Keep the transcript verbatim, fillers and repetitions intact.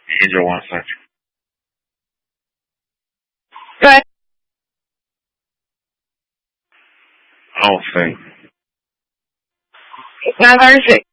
Angel one second. Go ahead. I don't think. nine thirty-six.